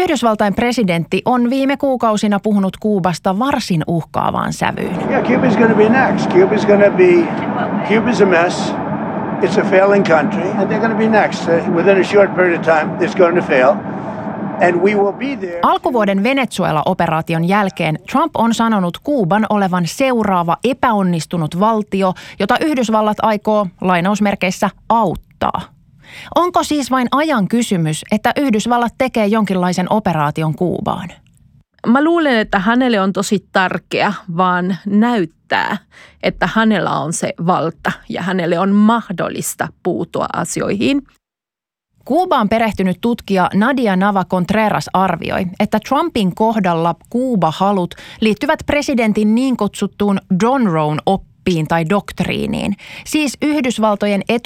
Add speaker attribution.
Speaker 1: Yhdysvaltain presidentti on viime kuukausina puhunut Kuubasta varsin uhkaavaan sävyyn.
Speaker 2: Yeah, Cuba's going to be next. Cuba's a mess. It's a failing country, and they're going to be next. Within a short period of time, it's going to fail. And we will be there.
Speaker 1: Alkuvuoden Venezuela-operaation jälkeen Trump on sanonut Kuuban olevan seuraava epäonnistunut valtio, jota Yhdysvallat aikoo lainausmerkeissä auttaa. Onko siis vain ajan kysymys, että Yhdysvallat tekee jonkinlaisen operaation Kuubaan?
Speaker 3: Mä luulen, että hänelle on tosi tärkeä vaan näyttää, että hänellä on se valta ja hänelle on mahdollista puuttua asioihin.
Speaker 1: Kuubaan perehtynyt tutkija Nadia Nava-Contreras arvioi, että Trumpin kohdalla Kuuba-halut liittyvät presidentin niin kutsuttuun John Rowe-oppiin tai doktriiniin, siis Yhdysvaltojen